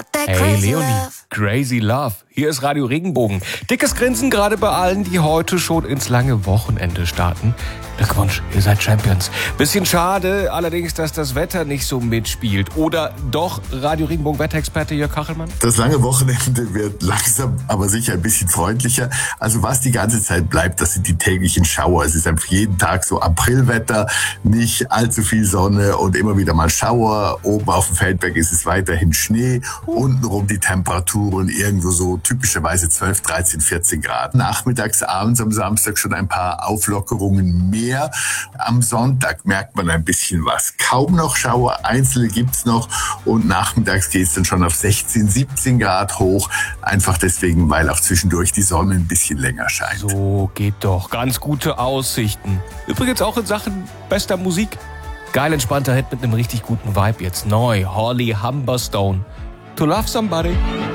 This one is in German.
Hey Leonie, Crazy Love. Hier ist Radio Regenbogen. Dickes Grinsen gerade bei allen, die heute schon ins lange Wochenende starten. Glückwunsch, ihr seid Champions. Bisschen schade allerdings, dass das Wetter nicht so mitspielt. Oder doch, Radio Regenbogen Wetterexperte Jörg Kachelmann? Das lange Wochenende wird langsam, aber sicher ein bisschen freundlicher. Also was die ganze Zeit bleibt, das sind die täglichen Schauer. Es ist einfach jeden Tag so Aprilwetter, nicht allzu viel Sonne und immer wieder mal Schauer. Oben auf dem Feldberg ist es weiterhin Schnee. Untenrum die Temperaturen irgendwo so typischerweise 12, 13, 14 Grad. Nachmittags, abends am Samstag schon ein paar Auflockerungen mehr. Am Sonntag merkt man ein bisschen was. Kaum noch Schauer, einzelne gibt's noch und nachmittags geht's dann schon auf 16, 17 Grad hoch. Einfach deswegen, weil auch zwischendurch die Sonne ein bisschen länger scheint. So geht doch. Ganz gute Aussichten. Übrigens auch in Sachen bester Musik. Geil entspannter Hit mit einem richtig guten Vibe jetzt neu. Holly Humberstone. To Love Somebody.